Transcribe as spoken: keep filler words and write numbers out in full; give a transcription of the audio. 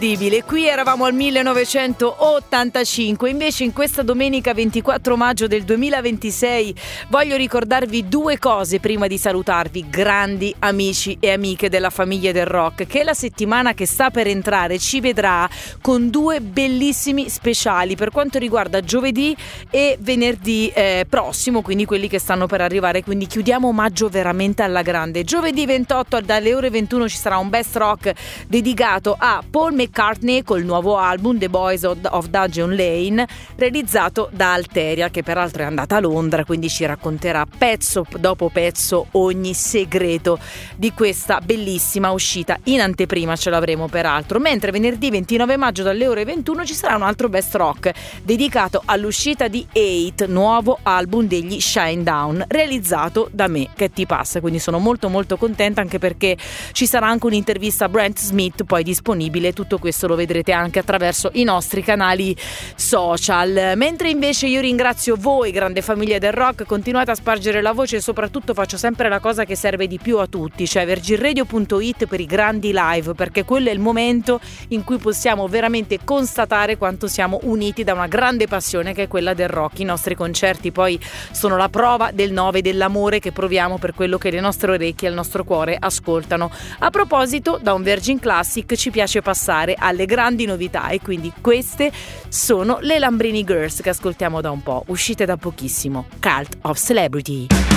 Qui eravamo al millenovecentottantacinque, invece in questa domenica ventiquattro maggio del duemilaventisei voglio ricordarvi due cose prima di salutarvi, grandi amici e amiche della famiglia del rock, che la settimana che sta per entrare ci vedrà con due bellissimi speciali per quanto riguarda giovedì e venerdì eh, prossimo, quindi quelli che stanno per arrivare, quindi chiudiamo maggio veramente alla grande. Giovedì ventotto dalle ore ventuno ci sarà un best rock dedicato a Paul McCartney McCartney col nuovo album The Boys of Dungeon Lane, realizzato da Alteria, che peraltro è andata a Londra, quindi ci racconterà pezzo dopo pezzo ogni segreto di questa bellissima uscita. In anteprima ce l'avremo peraltro, mentre venerdì ventinove maggio dalle ore ventuno ci sarà un altro best rock dedicato all'uscita di Eight, nuovo album degli Shinedown, realizzato da me, che ti passa, quindi sono molto molto contenta, anche perché ci sarà anche un'intervista a Brent Smith poi disponibile. Tutto questo lo vedrete anche attraverso i nostri canali social. Mentre invece io ringrazio voi, grande famiglia del rock, continuate a spargere la voce e soprattutto faccio sempre la cosa che serve di più a tutti, cioè virgin radio punto it per i grandi live, perché quello è il momento in cui possiamo veramente constatare quanto siamo uniti da una grande passione che è quella del rock. I nostri concerti poi sono la prova del nove dell'amore che proviamo per quello che le nostre orecchie e il nostro cuore ascoltano. A proposito, da un Virgin Classic ci piace passare alle grandi novità e quindi queste sono le Lambrini Girls che ascoltiamo da un po', uscite da pochissimo, Cult of Celebrity.